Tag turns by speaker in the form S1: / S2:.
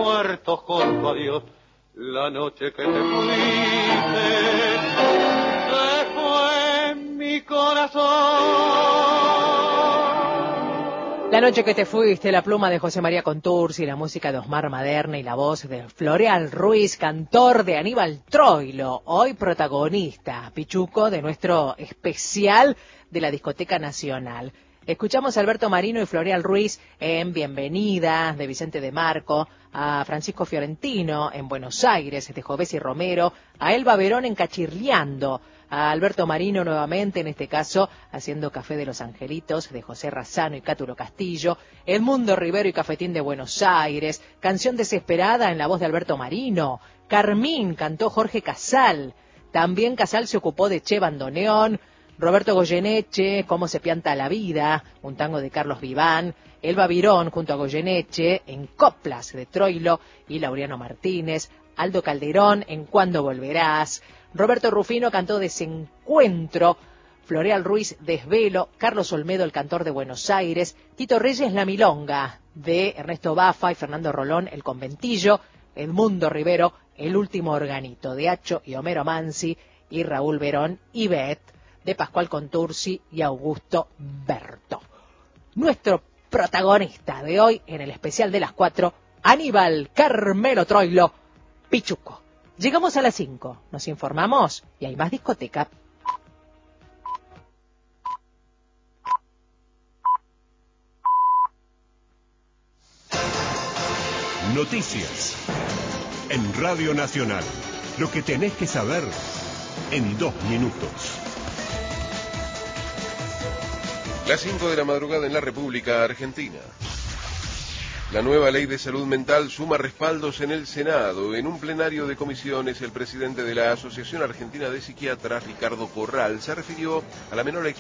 S1: muertos junto a Dios. La noche que te fuiste, se fue mi corazón.
S2: La noche que te fuiste, la pluma de José María Contursi, la música de Osmar Maderna y la voz de Floreal Ruiz, cantor de Aníbal Troilo, hoy protagonista, Pichuco, de nuestro especial de la Discoteca Nacional. Escuchamos a Alberto Marino y Floreal Ruiz en Bienvenida, de Vicente de Marco, a Francisco Fiorentino en Buenos Aires, de Jovés y Romero, a Elba Verón en Cachirleando, a Alberto Marino nuevamente, en este caso, haciendo Café de los Angelitos, de José Razzano y Cátulo Castillo, Edmundo Rivero y Cafetín de Buenos Aires, Canción Desesperada en la voz de Alberto Marino, Carmín cantó Jorge Casal, también Casal se ocupó de Che Bandoneón, Roberto Goyeneche, Cómo se pianta la vida, un tango de Carlos Viván, Elba Virón junto a Goyeneche en Coplas de Troilo y Laureano Martínez, Aldo Calderón en Cuándo volverás, Roberto Rufino cantó Desencuentro, Floreal Ruiz Desvelo, Carlos Olmedo el cantor de Buenos Aires, Tito Reyes La Milonga de Ernesto Bafa y Fernando Rolón El Conventillo, Edmundo Rivero El Último Organito de Acho y Homero Mansi y Raúl Verón y Bet de Pascual Contursi y Augusto Berto. Nuestro protagonista de hoy en el especial de las 4, Aníbal Carmelo Troilo, Pichuco. Llegamos a las 5, nos informamos y hay más discoteca.
S3: Noticias en Radio Nacional. Lo que tenés que saber en 2 minutos.
S4: Las 5 de la madrugada en la República Argentina. La nueva ley de salud mental suma respaldos en el Senado. En un plenario de comisiones, el presidente de la Asociación Argentina de Psiquiatras, Ricardo Corral, se refirió a la menor